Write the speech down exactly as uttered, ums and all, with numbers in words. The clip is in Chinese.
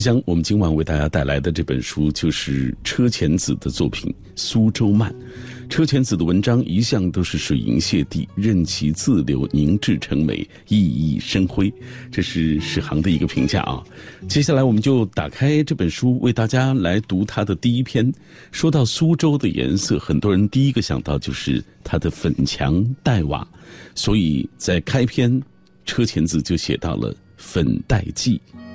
将我们今晚为大家带来的这本书就是车前子的作品《苏州慢》。车前子的文章一向都是水银泻地，任其自流，凝滞成美，熠熠生辉。这是史航的一个评价啊。接下来我们就打开这本书，为大家来读它的第一篇。说到苏州的颜色，很多人第一个想到就是它的粉墙黛瓦，所以在开篇车前子就写到了粉黛髻。